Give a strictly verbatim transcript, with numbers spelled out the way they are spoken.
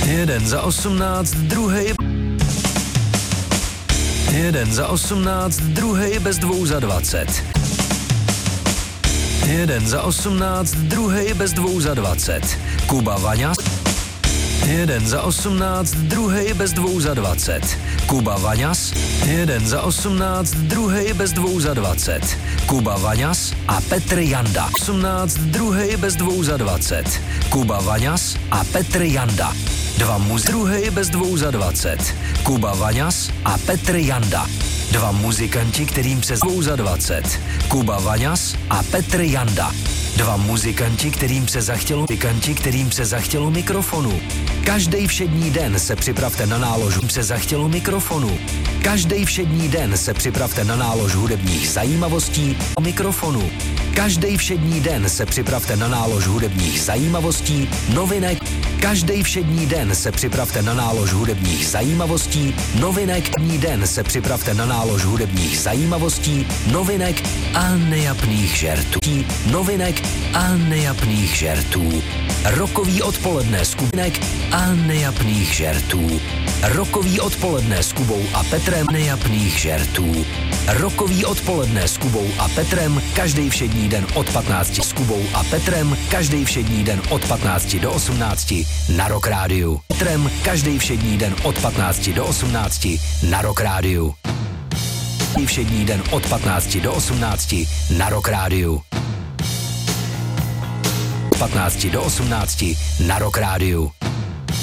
Jeden za osmnáct, druhej. Jeden za osmnáct, druhej bez dvou za dvacet. Jeden za osmnáct, druhej bez dvou za dvacet. Kuba Vaňas. Jeden za osmnáct, druhej bez dvou za dvacet. Kuba Vaňas. Jeden za osmnáct, druhej bez dvou za dvacet. Kuba Vaňas a Petr Janda. osmnáct, druhej bez dvou za dvacet. Kuba Vaňas a Petr Janda. Dva muž, druhej bez dvou za dvacet. Kuba Vaňas a Petr Janda. Dva muzikanti, kterým se dvou za dvacet. Kuba Vaňas a Petr Janda. Dva muzikanti, kterým se zachtělo, muzikanti, kterým se zachtělo mikrofonu. Každej všední den se připravte na nálož se zachtělo mikrofonu. Každej všední den se připravte na nálož hudebních zajímavostí o mikrofonu. Každej všední den se připravte na nálož hudebních zajímavostí, novinek. Každej všední den se připravte na nálož hudebních zajímavostí, novinek. Dní den se připravte na nálož hudebních zajímavostí, novinek a nejapných žertů. Novinek a nejapných žertů. Rokový odpoledne s Kubinek a nejapných žertů. Rokový odpoledne s Kubou a Petrem nejapných žertů. Rokový odpoledne s Kubou a Petrem každý všední den od patnácti s Kubou a Petrem každý všední den od patnácti do osmnácti na Rock Rádiu. Petrem každý všední den od patnácti do osmnácti na Rock Rádiu. Všední den od patnácti do osmnácti na Rock Rádiu. patnácti do osmnácti na Rock Rádiu.